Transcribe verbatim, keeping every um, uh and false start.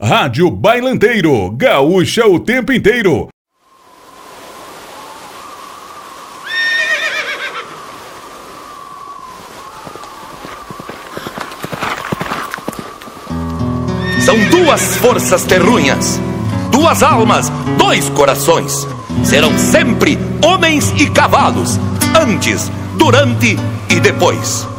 Rádio Bailanteiro, gaúcha o tempo inteiro. São duas forças terrunhas, duas almas, dois corações. Serão sempre homens e cavalos, antes, durante e depois.